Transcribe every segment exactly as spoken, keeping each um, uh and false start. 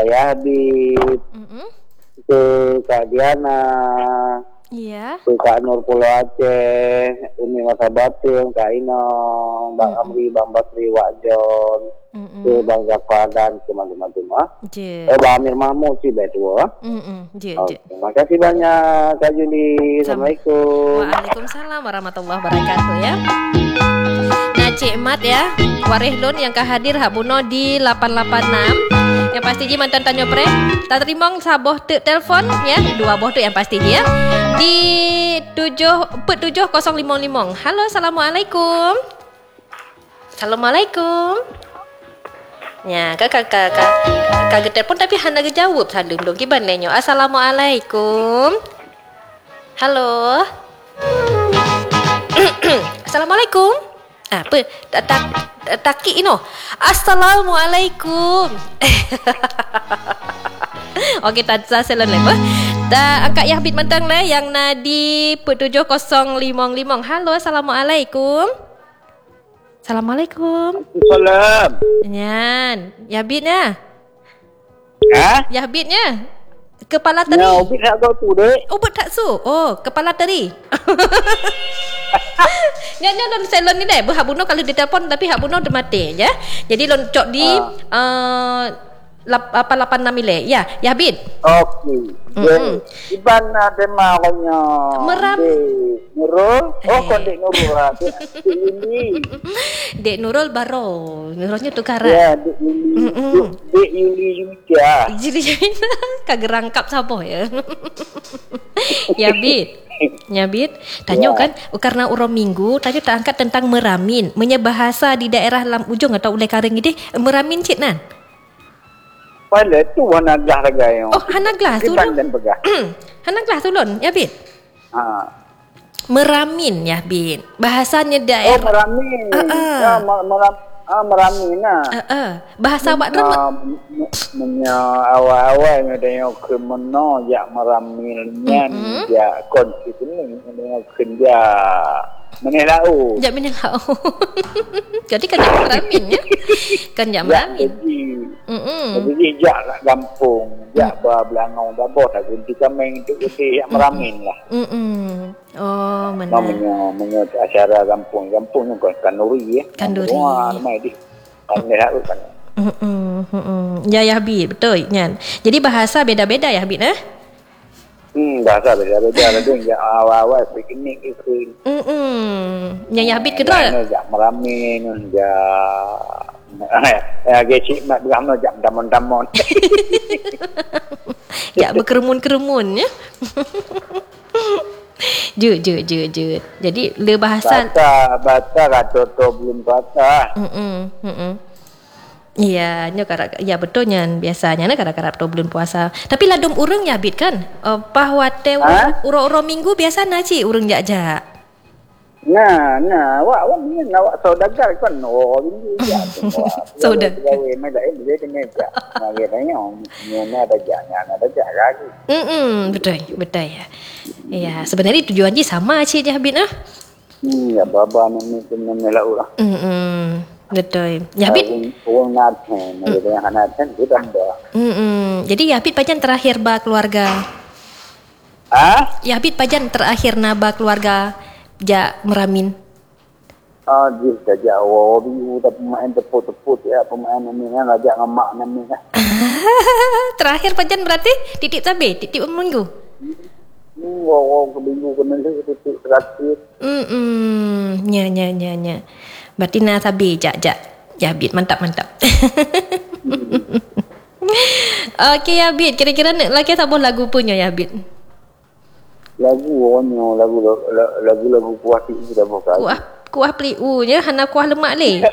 Kak Yahbib, Mm-mm. ke Kak Diana, Iya. ke Kak Nur Pulau Aceh, Umi Masa Batin, Kak Inong, Bang Mm-mm. Amri, Bang Basri, Wak John, ke Mm-mm. Bang Zafar dan ke macam-macam. Je. Eh, Bang Amir Mahmud sih betul. Mm-mm. Je, Oh, je. terima kasih banyak Kak Juli. Sam- Assalamualaikum. Waalaikumsalam warahmatullahi wabarakatuh ya. Nah, Cik Mat ya, Warih Lun yang kehadir hak buno di lapan lapan enam. Yang pasti je mantan tanya pre. Tak terima saboh te telefon ya, dua boh tu yang pasti je ya. Di tujuh empat tujuh kosong lima lima. Halo, assalamualaikum. Assalamualaikum. Ya, kakak kakak kakak telefon tapi hana jawab salung dong kiban lenyo. Assalamualaikum. Halo. Assalamualaikum. Apa? Tak tak taki ino. Assalamualaikum. Okey, tak saya selon lepas. Tak angkat Yahbit mentang lah yang nadi tujuh kosong lima lima. Halo, assalamualaikum. Assalamualaikum. Salam. Nyan, Yahbitnya. Ha? Yahbitnya. Kepala teri. Ya, ubit nak kau tu dek. Oh, tak su. Oh, kepala teri. Nyanyi lon salon ni deh. Hak buno kalau ditelepon tapi hak buno dah mati ya. Jadi lon cok di uh, lap, apa lapan enam ile. Ya, ya Bid. Okey. Mm-mm. Iban ada maunya. Meram. Nurul. Oh, Eh. kau dek Nurul lah. Dek Yuli. Dek Nurul Baro. Nurulnya tukaran. Ya, dek Yuli. Mm-mm. Dek Yuli juga. Jadi kagak rangkap siapa ya. Ya Bid. Ya Bid. Tanya Ya. kan karena urang minggu tadi tak angkat tentang meramin. Menyebahasa di daerah lam ujung atau ulai karing ini meramin cik nan. Pada tu warna glah ragai. Oh, hana gelas tu. Iban dan pegah. Hana gelas ulun, ya Bid. Ha. Meramin ya Bid. Bahasanya Oh, daerah. meramin. Ah, ah. Ya, mer- meram ah, meramin lah. Uh, uh. Bahasa awak tu Ah, m- Menya awal-awal ni dia ke mana jak meramilnya Mm-mm. jak konstitusi dengan kerja menelau. jak menyala. Jadi kan jak meramin ya. Kan jak Jak meramin. jadi Mm-mm. jadi jak lah kampung, jak belangau dabah tak ganti kambing tu gede jak meramin lah. Mm-mm. Oh, mana? Namanya namanya acara kampung, kampung ni kan kanuri ya. Kanduri. Wah, ramai di. Kan menelau kan. Mm-mm. Mm-mm. Ya ya Bid, betul Nyan. Jadi bahasa beda-beda ya Bid eh? Hmm, bahasa beda-beda lah tu jak awal-awal piknik itu. Mm-mm. Yang ya Bid kedua. Jak meramin, jak ya gecik mak berama jak damon-damon. Jak berkerumun-kerumun ya. Je je je je. Jadi le bahasa. Bata bata kata tu belum bata. Mm-mm. Mm-mm. Iya, nya karak ya betul nyan biasanya na karak-karak tu bulan puasa. Tapi ladum urang ya Bid kan. Uh, pahwate Ha? uro-uro minggu biasa na ci urang jak-jak. Nah, nah, wak wak ni nak wak saudagar kan. Oh, ini ya. Saudagar. Gawe mai dah dia dengan jak. Nah, dia tanya, ni ada jak, ni ada jak lagi. Hmm, betul, betul ya. Iya, sebenarnya tujuan je sama ci je Bid ah. Hmm, ya baba ni kena melau lah. Hmm, betul. Ya Bid. Orang nak ni, dia yang nak kan dia dah. Hmm, jadi ya Bid pajan terakhir ba keluarga. Ah? Ya Bid pajan terakhir naba keluarga ja meramin. Ah, dia dah jauh. Biu dah pemain teput-teput ya. Pemain ni kan ajak ngamak ni kan. Terakhir pajan berarti titik tabe, titik minggu. Hmm, wow, ke minggu ke minggu titik terakhir. Hmm, nya nya nya nya. Berarti na tabe jak jak. Ya Bid, mantap mantap. Okey ya Bid, kira-kira nak lagi sabun lagu punya ya Bid. Lagu orangnya, lagu lagu lagu kuah itu dah buka. Kuah kuah peliu nya hana kuah lemak le.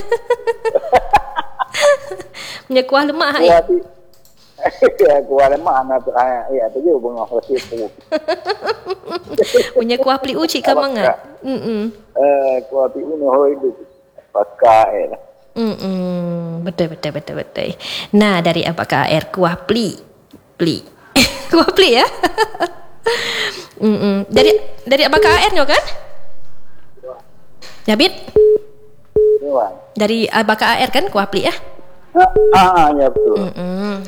Punya kuah lemak hai. Kuah tu. Ya, kuah lemak anak tu. Ya, tu je bunga hasil tu. Punya kuah peliu cik kamangat. Hmm. Eh, kuah tu ni hoi tu. Pakai lah. Hmm, betul betul betul betul. Nah, dari apakah air kuah pli? Pli. Kuah pli ya? Hmm. Dari dari apakah airnya kan? Ya Bid? Ya, Dari apakah air kan kuah pli ya? ah, ah, ya betul. Hmm.